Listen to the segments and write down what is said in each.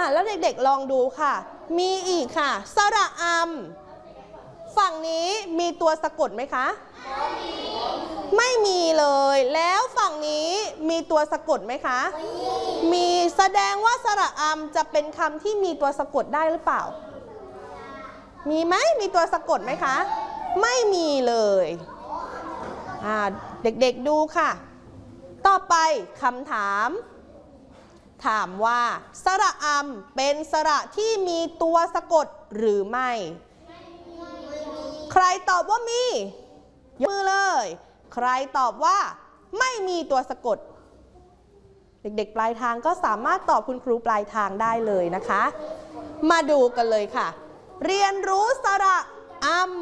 แล้วเด็กๆลองดูค่ะมีอีกค่ะสระอัมฝั่งนี้มีตัวสะกดไหมคะไม่มีเลยแล้วฝั่งนี้มีตัวสะกดไหมคะมีแสดงว่าสระอัมจะเป็นคำที่มีตัวสะกดได้หรือเปล่ามีไหมมีตัวสะกดไหมคะไม่มีเลยเด็กๆดูค่ะต่อไปคำถามว่าสระอัมเป็นสระที่มีตัวสะกดหรือไม่ใครตอบว่ามียกมือเลยใครตอบว่าไม่มีตัวสะกดเด็กๆปลายทางก็สามารถตอบคุณครูปลายทางได้เลยนะคะมาดูกันเลยค่ะเรียนรู้สระอัม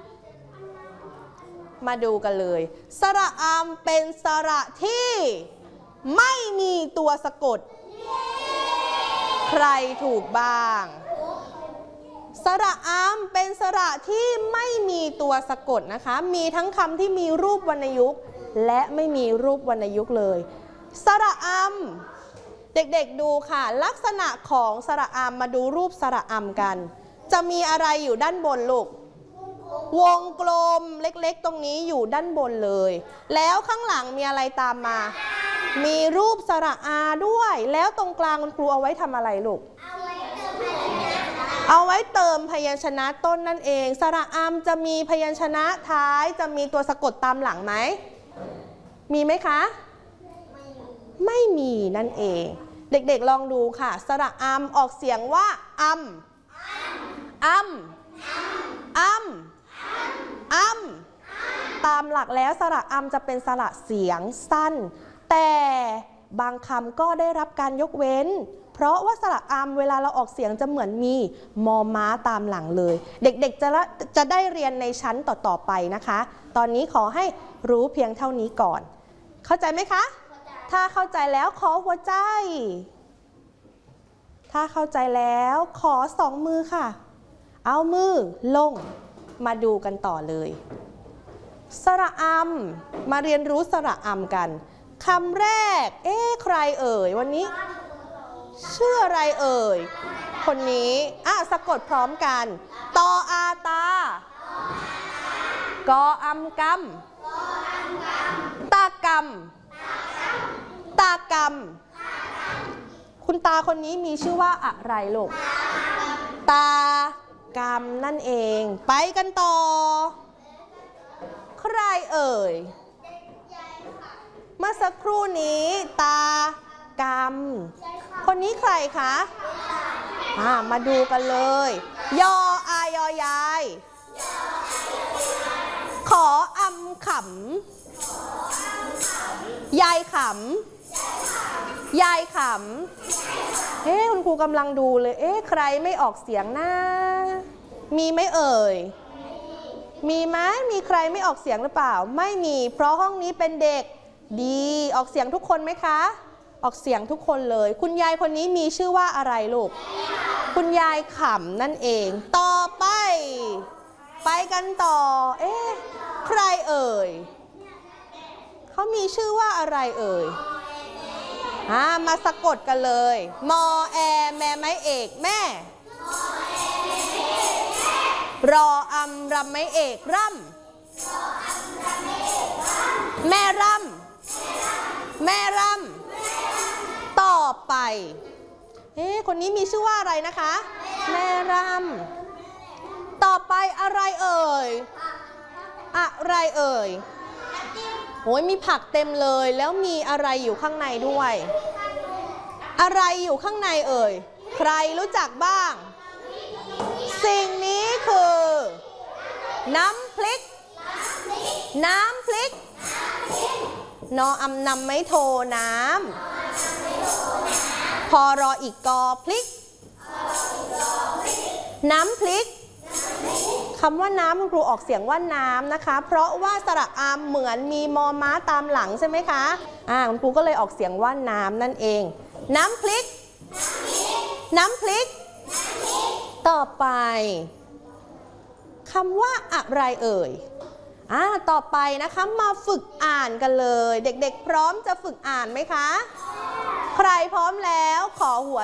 มาดูกันเลยสระอัมเป็นสระที่ไม่มีตัวสะกดใครถูกบ้างสระอัมเป็นสระที่ไม่มีตัวสะกดนะคะมีทั้งคำที่มีรูปวรรณยุกต์และไม่มีรูปวรรณยุกต์เลยสระอัมเด็กๆดูค่ะลักษณะของสระอัมมาดูรูปสระอัมกันจะมีอะไรอยู่ด้านบนลูกวงกลมเล็กๆตรงนี้อยู่ด้านบนเลยแล้วข้างหลังมีอะไรตามมามีรูปสระอาด้วยแล้วตรงกลางคุณครูเอาไว้ทำอะไรลูกเอาไว้เติมพยัญชนะต้นนั่นเองสระอัมจะมีพยัญชนะท้ายจะมีตัวสะกดตามหลังไหมมีไหมคะไม่มีนั่นเองเด็กๆลองดูค่ะสระอัมออกเสียงว่าอัมอัมอัมอัมตามหลักแล้วสระอัมจะเป็นสระเสียงสั้นแต่บางคำก็ได้รับการยกเว้นเพราะว่าสระอัมเวลาเราออกเสียงจะเหมือนมีมอม้าตามหลังเลยเด็กๆจะได้เรียนในชั้นต่อๆไปนะคะตอนนี้ขอให้รู้เพียงเท่านี้ก่อนเข้าใจไหมคะถ้าเข้าใจแล้วขอหัวใจถ้าเข้าใจแล้วขอ2 มือค่ะเอามือลงมาดูกันต่อเลยสระอัมมาเรียนรู้สระอัมกันคำแรกใครเอ่ยวันนี้ชื่ออะไรเอ่ยคนนี้สะกดพร้อมกันตออาตากออัมกัมตากรรมตากรรมคุณตาคนนี้มีชื่อว่าอะไรลูกตากรรมนั่นเองไปกันต่อใครเอ่ยเมื่อสักครู่นี้ตากรรมคนนี้ใครคะมาดูกันเลยยออายอยายขออำขำยายขำยายขำคุณครูกำลังดูเลยใครไม่ออกเสียงนะมีไหมเอ่ยมีไหมมีใครไม่ออกเสียงหรือเปล่าไม่มีเพราะห้องนี้เป็นเด็กดีออกเสียงทุกคนไหมคะออกเสียงทุกคนเลยคุณยายคนนี้มีชื่อว่าอะไรลูกคุณยายขำนั่นเองต่อไปกันต่อใครเอ่ยเขามีชื่อว่าอะไรเอ่ยมาสะกดกันเลยมอแอแม่ไม้เอกแม่รออัมรำไม้เอกร่ำแม่ร่ำแม่ร่ำต่อไปคนนี้มีชื่อว่าอะไรนะคะแม่ร่ำต่อไปอะไรเอ่ยอะไรเอ่ยมีผักเต็มเลยแล้วมีอะไรอยู่ข้างในด้วยอะไรอยู่ข้างในเอ่ยใครรู้จักบ้างสิ่งนี้คือน้ำพริกนออำนำไม่โทน้ำพอรออีกกอพริกน้ำพริกคำว่าน้ำคุณครูออกเสียงว่าน้ำนะคะเพราะว่าสระอัมเหมือนมีมอม้าตามหลังใช่ไหมคะคุณครูก็เลยออกเสียงว่าน้ำนั่นเองน้ำพริกต่อไปคำว่าอะไรเอ่ยต่อไปนะคะมาฝึกอ่านกันเลยเด็กๆพร้อมจะฝึกอ่านไหมคะใครพร้อมแล้วขอหัว